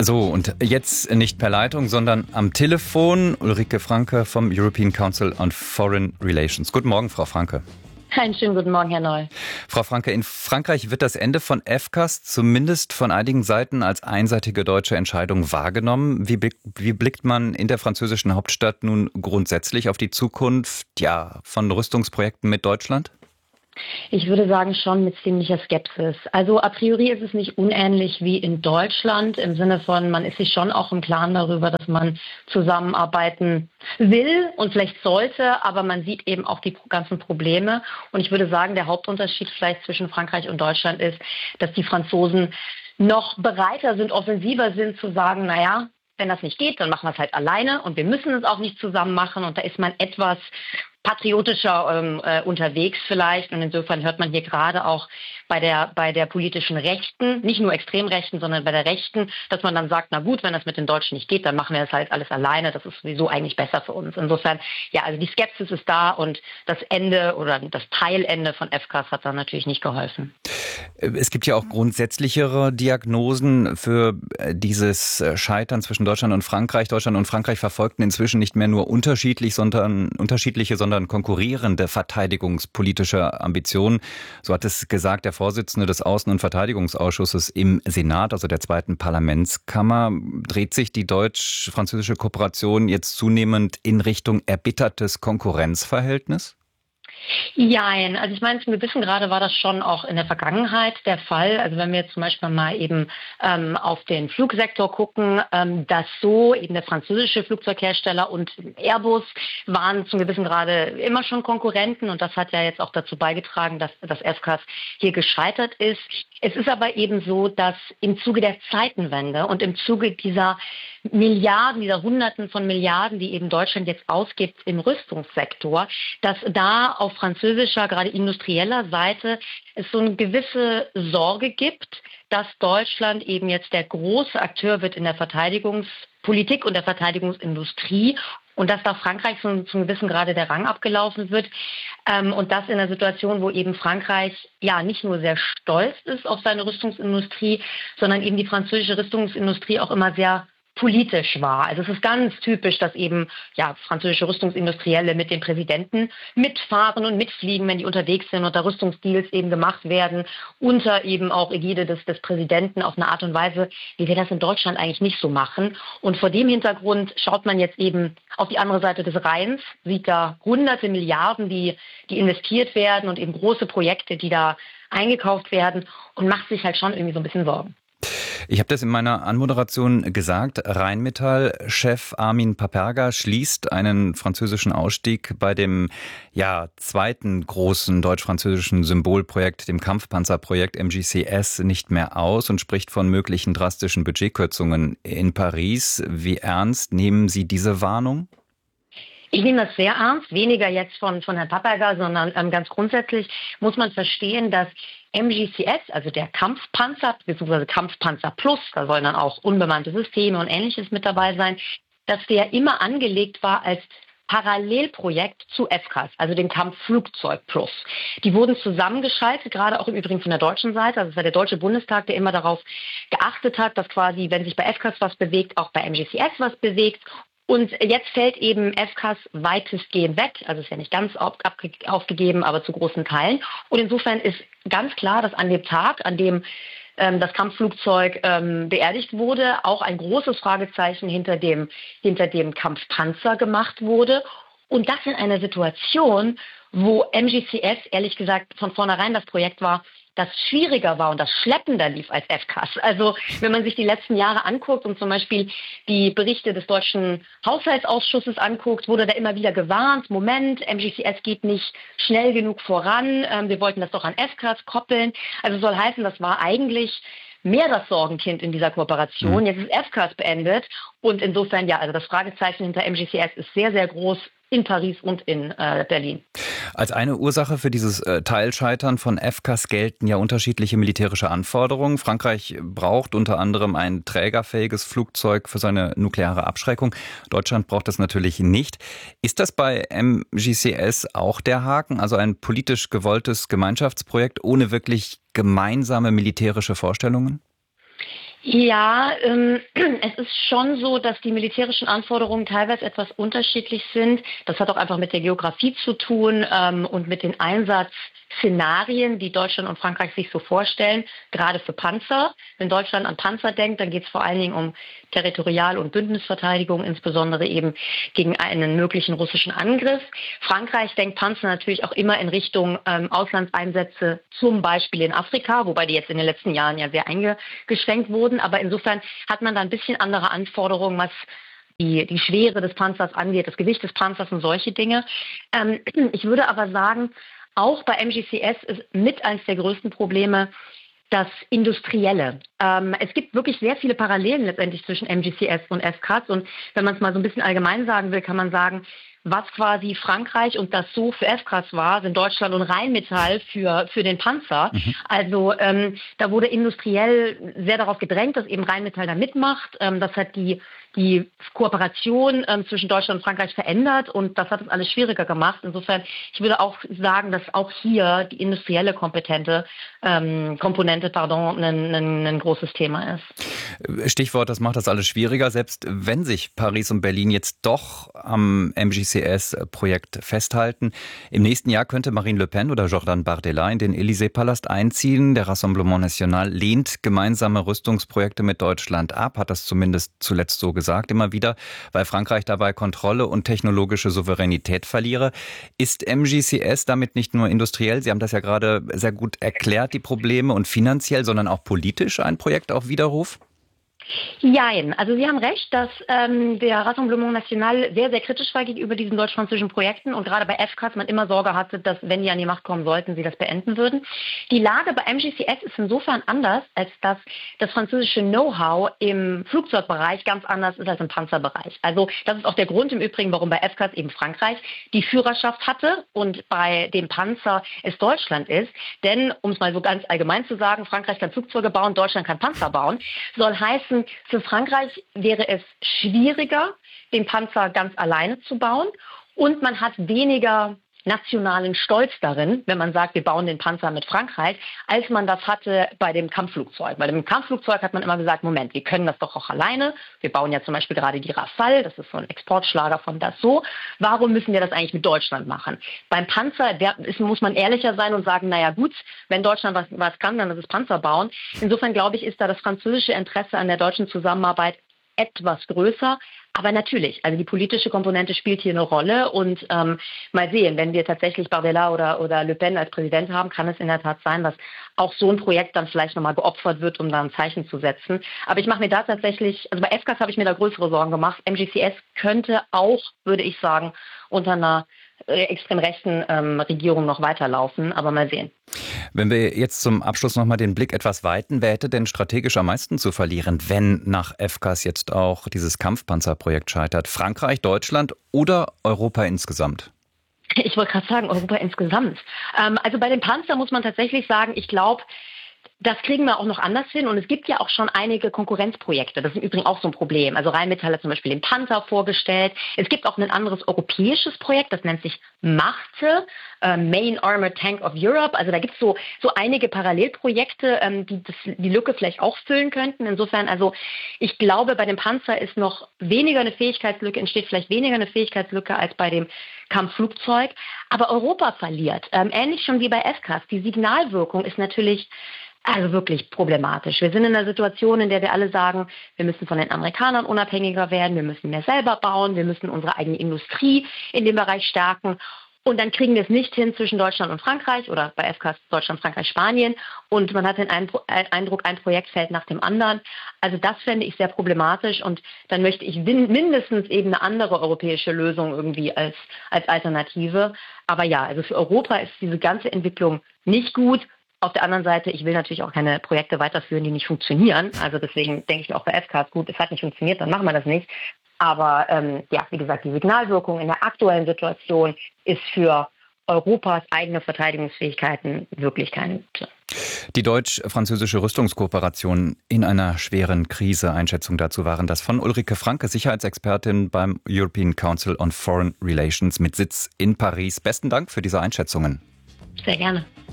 So, und jetzt nicht per Leitung, sondern am Telefon Ulrike Franke vom European Council on Foreign Relations. Guten Morgen, Frau Franke. Einen schönen guten Morgen, Herr Noll. Frau Franke, in Frankreich wird das Ende von FCAS zumindest von einigen Seiten als einseitige deutsche Entscheidung wahrgenommen. Wie blickt man in der französischen Hauptstadt nun grundsätzlich auf die Zukunft von Rüstungsprojekten mit Deutschland? Ich würde sagen, schon mit ziemlicher Skepsis. Also a priori ist es nicht unähnlich wie in Deutschland im Sinne von, man ist sich schon auch im Klaren darüber, dass man zusammenarbeiten will und vielleicht sollte, aber man sieht eben auch die ganzen Probleme. Und ich würde sagen, der Hauptunterschied vielleicht zwischen Frankreich und Deutschland ist, dass die Franzosen noch bereiter sind, offensiver sind zu sagen, naja, wenn das nicht geht, dann machen wir es halt alleine und wir müssen es auch nicht zusammen machen. Und da ist man etwas patriotischer unterwegs vielleicht. Und insofern hört man hier gerade auch bei der politischen Rechten, nicht nur Extremrechten, sondern bei der Rechten, dass man dann sagt, na gut, wenn das mit den Deutschen nicht geht, dann machen wir das halt alles alleine. Das ist sowieso eigentlich besser für uns. Insofern, also die Skepsis ist da und das Ende oder das Teilende von FCAS hat dann natürlich nicht geholfen. Es gibt ja auch grundsätzlichere Diagnosen für dieses Scheitern zwischen Deutschland und Frankreich. Deutschland und Frankreich verfolgten inzwischen nicht mehr nur unterschiedliche, sondern konkurrierende verteidigungspolitische Ambitionen. So hat es gesagt der Vorsitzende des Außen- und Verteidigungsausschusses im Senat, also der zweiten Parlamentskammer. Dreht sich die deutsch-französische Kooperation jetzt zunehmend in Richtung erbittertes Konkurrenzverhältnis? Jein, also ich meine, zum gewissen Grade war das schon auch in der Vergangenheit der Fall. Also wenn wir jetzt zum Beispiel mal eben auf den Flugsektor gucken, dass so eben der französische Flugzeughersteller und Airbus waren zum gewissen Grade immer schon Konkurrenten und das hat ja jetzt auch dazu beigetragen, dass das FCAS hier gescheitert ist. Es ist aber eben so, dass im Zuge der Zeitenwende und im Zuge dieser Milliarden, dieser Hunderten von Milliarden, die eben Deutschland jetzt ausgibt im Rüstungssektor, dass da auf französischer, gerade industrieller Seite es so eine gewisse Sorge gibt, dass Deutschland eben jetzt der große Akteur wird in der Verteidigungspolitik und der Verteidigungsindustrie und dass da Frankreich zum gewissen Grade der Rang abgelaufen wird und das in einer Situation, wo eben Frankreich nicht nur sehr stolz ist auf seine Rüstungsindustrie, sondern eben die französische Rüstungsindustrie auch immer sehr politisch war. Also es ist ganz typisch, dass eben französische Rüstungsindustrielle mit den Präsidenten mitfahren und mitfliegen, wenn die unterwegs sind und da Rüstungsdeals eben gemacht werden, unter eben auch Ägide des Präsidenten auf eine Art und Weise, wie wir das in Deutschland eigentlich nicht so machen. Und vor dem Hintergrund schaut man jetzt eben auf die andere Seite des Rheins, sieht da hunderte Milliarden, die investiert werden und eben große Projekte, die da eingekauft werden und macht sich halt schon irgendwie so ein bisschen Sorgen. Ich habe das in meiner Anmoderation gesagt. Rheinmetall-Chef Armin Paperga schließt einen französischen Ausstieg bei dem zweiten großen deutsch-französischen Symbolprojekt, dem Kampfpanzerprojekt MGCS, nicht mehr aus und spricht von möglichen drastischen Budgetkürzungen in Paris. Wie ernst nehmen Sie diese Warnung? Ich nehme das sehr ernst, weniger jetzt von Herrn Paperga, sondern ganz grundsätzlich muss man verstehen, dass MGCS, also der Kampfpanzer bzw. Kampfpanzer Plus, da sollen dann auch unbemannte Systeme und Ähnliches mit dabei sein, dass der immer angelegt war als Parallelprojekt zu FCAS, also dem Kampfflugzeug Plus. Die wurden zusammengeschaltet, gerade auch im Übrigen von der deutschen Seite. Also es war der Deutsche Bundestag, der immer darauf geachtet hat, dass quasi, wenn sich bei FCAS was bewegt, auch bei MGCS was bewegt. Und jetzt fällt eben FCAS weitestgehend weg, also ist ja nicht ganz aufgegeben, aber zu großen Teilen. Und insofern ist ganz klar, dass an dem Tag, an dem das Kampfflugzeug beerdigt wurde, auch ein großes Fragezeichen hinter dem Kampfpanzer gemacht wurde. Und das in einer Situation, wo MGCS, ehrlich gesagt, von vornherein das Projekt war, das schwieriger war und das schleppender lief als FCAS. Also wenn man sich die letzten Jahre anguckt und zum Beispiel die Berichte des Deutschen Haushaltsausschusses anguckt, wurde da immer wieder gewarnt, Moment, MGCS geht nicht schnell genug voran, wir wollten das doch an FCAS koppeln. Also soll heißen, das war eigentlich mehr das Sorgenkind in dieser Kooperation. Jetzt ist FCAS beendet und insofern also das Fragezeichen hinter MGCS ist sehr, sehr groß in Paris und in Berlin. Als eine Ursache für dieses Teilscheitern von FCAS gelten ja unterschiedliche militärische Anforderungen. Frankreich braucht unter anderem ein trägerfähiges Flugzeug für seine nukleare Abschreckung. Deutschland braucht das natürlich nicht. Ist das bei MGCS auch der Haken? Also ein politisch gewolltes Gemeinschaftsprojekt ohne wirklich gemeinsame militärische Vorstellungen? Ja, es ist schon so, dass die militärischen Anforderungen teilweise etwas unterschiedlich sind. Das hat auch einfach mit der Geografie zu tun und mit den Einsatzszenarien, die Deutschland und Frankreich sich so vorstellen, gerade für Panzer. Wenn Deutschland an Panzer denkt, dann geht es vor allen Dingen um Territorial- und Bündnisverteidigung, insbesondere eben gegen einen möglichen russischen Angriff. Frankreich denkt Panzer natürlich auch immer in Richtung Auslandseinsätze, zum Beispiel in Afrika, wobei die jetzt in den letzten Jahren ja sehr eingeschränkt wurden. Aber insofern hat man da ein bisschen andere Anforderungen, was die Schwere des Panzers angeht, das Gewicht des Panzers und solche Dinge. Ich würde aber sagen, auch bei MGCS ist mit eines der größten Probleme das Industrielle. Es gibt wirklich sehr viele Parallelen letztendlich zwischen MGCS und FCAS. Und wenn man es mal so ein bisschen allgemein sagen will, kann man sagen, was quasi Frankreich und das so für FCAS war, sind Deutschland und Rheinmetall für den Panzer. Also da wurde industriell sehr darauf gedrängt, dass eben Rheinmetall da mitmacht. Das hat die Kooperation zwischen Deutschland und Frankreich verändert und das hat es alles schwieriger gemacht. Insofern, ich würde auch sagen, dass auch hier die industrielle Komponente ein großes Thema ist. Stichwort, das macht das alles schwieriger, selbst wenn sich Paris und Berlin jetzt doch am MGCS-Projekt festhalten. Im nächsten Jahr könnte Marine Le Pen oder Jordan Bardella in den Élysée-Palast einziehen. Der Rassemblement National lehnt gemeinsame Rüstungsprojekte mit Deutschland ab, hat das zumindest zuletzt so gesagt immer wieder, weil Frankreich dabei Kontrolle und technologische Souveränität verliere. Ist MGCS damit nicht nur industriell, Sie haben das ja gerade sehr gut erklärt, die Probleme, und finanziell, sondern auch politisch ein Projekt auf Widerruf? Jein. Also Sie haben recht, dass der Rassemblement National sehr, sehr kritisch war gegenüber diesen deutsch-französischen Projekten und gerade bei FCAS man immer Sorge hatte, dass, wenn die an die Macht kommen sollten, sie das beenden würden. Die Lage bei MGCS ist insofern anders, als dass das französische Know-how im Flugzeugbereich ganz anders ist als im Panzerbereich. Also das ist auch der Grund im Übrigen, warum bei FCAS eben Frankreich die Führerschaft hatte und bei dem Panzer es Deutschland ist. Denn, um es mal so ganz allgemein zu sagen, Frankreich kann Flugzeuge bauen, Deutschland kann Panzer bauen, soll heißen, für Frankreich wäre es schwieriger, den Panzer ganz alleine zu bauen und man hat weniger nationalen Stolz darin, wenn man sagt, wir bauen den Panzer mit Frankreich, als man das hatte bei dem Kampfflugzeug. Bei dem Kampfflugzeug hat man immer gesagt, Moment, wir können das doch auch alleine. Wir bauen ja zum Beispiel gerade die Rafale, das ist so ein Exportschlager von Dassault. Warum müssen wir das eigentlich mit Deutschland machen? Beim Panzer muss man ehrlicher sein und sagen, naja gut, wenn Deutschland was kann, dann ist es Panzer bauen. Insofern glaube ich, ist da das französische Interesse an der deutschen Zusammenarbeit etwas größer. Aber natürlich, also die politische Komponente spielt hier eine Rolle und mal sehen, wenn wir tatsächlich Bardella oder Le Pen als Präsident haben, kann es in der Tat sein, dass auch so ein Projekt dann vielleicht nochmal geopfert wird, um da ein Zeichen zu setzen. Aber ich mache mir da tatsächlich, also bei FCAS habe ich mir da größere Sorgen gemacht. MGCS könnte auch, würde ich sagen, unter einer extrem rechten Regierung noch weiterlaufen, aber mal sehen. Wenn wir jetzt zum Abschluss nochmal den Blick etwas weiten, wer hätte denn strategisch am meisten zu verlieren, wenn nach FCAS jetzt auch dieses Kampfpanzerprojekt scheitert? Frankreich, Deutschland oder Europa insgesamt? Ich wollte gerade sagen, Europa insgesamt. Also bei den Panzern muss man tatsächlich sagen, ich glaube, das kriegen wir auch noch anders hin und es gibt ja auch schon einige Konkurrenzprojekte. Das ist im Übrigen auch so ein Problem. Also Rheinmetall hat zum Beispiel den Panther vorgestellt. Es gibt auch ein anderes europäisches Projekt, das nennt sich MARTE, Main Armored Tank of Europe. Also da gibt es so einige Parallelprojekte, die Lücke vielleicht auch füllen könnten. Insofern, also ich glaube, bei dem Panzer ist noch weniger eine Fähigkeitslücke, entsteht vielleicht weniger eine Fähigkeitslücke als bei dem Kampfflugzeug. Aber Europa verliert. Ähnlich schon wie bei FCAS. Die Signalwirkung ist natürlich also wirklich problematisch. Wir sind in einer Situation, in der wir alle sagen, wir müssen von den Amerikanern unabhängiger werden, wir müssen mehr selber bauen, wir müssen unsere eigene Industrie in dem Bereich stärken. Und dann kriegen wir es nicht hin zwischen Deutschland und Frankreich oder bei FCAS Deutschland, Frankreich, Spanien. Und man hat den Eindruck, ein Projekt fällt nach dem anderen. Also das fände ich sehr problematisch. Und dann möchte ich mindestens eben eine andere europäische Lösung irgendwie als Alternative. Aber ja, also für Europa ist diese ganze Entwicklung nicht gut. Auf der anderen Seite, ich will natürlich auch keine Projekte weiterführen, die nicht funktionieren. Also deswegen denke ich auch bei FCAS, gut, es hat nicht funktioniert, dann machen wir das nicht. Aber ja, wie gesagt, die Signalwirkung in der aktuellen Situation ist für Europas eigene Verteidigungsfähigkeiten wirklich keine gute. Die deutsch-französische Rüstungskooperation in einer schweren Krise. Einschätzung dazu waren das von Ulrike Franke, Sicherheitsexpertin beim European Council on Foreign Relations mit Sitz in Paris. Besten Dank für diese Einschätzungen. Sehr gerne.